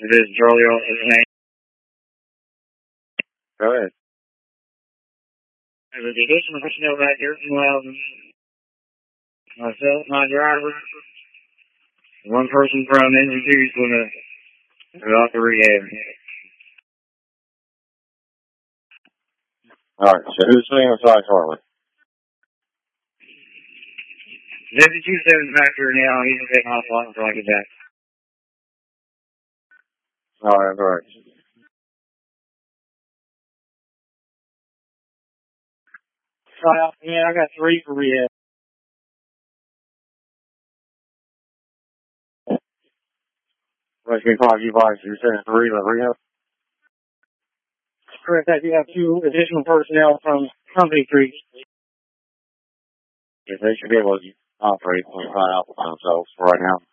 This is Charlie Olsen. Go ahead. There's a additional personnel back here from Loudon. Myself, my driver. One person from Engine 2 is going to go off the rehab. Alright, so who's sitting inside Charlie? Deputy 27's back here now. He's taking off line until I get back. Alright. Yeah, I got 3 for rehab. Let's get 5 devices. You're saying 3 for rehab? Correct. I do have 2 additional personnel from Company Creek. Yeah, they should be able to operate on out by themselves right now.